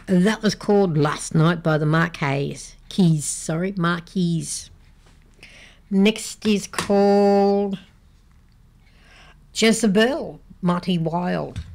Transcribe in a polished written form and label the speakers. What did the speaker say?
Speaker 1: That was called Last Night by the Marquis. Next is called Jezebel, Marty Wilde.